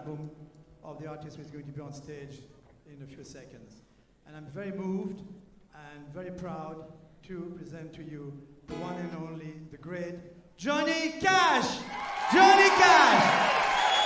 album of the artist who is going to be on stage in a few seconds. And I'm very moved and very proud to present to you the one and only, the great Johnny Cash! Johnny Cash!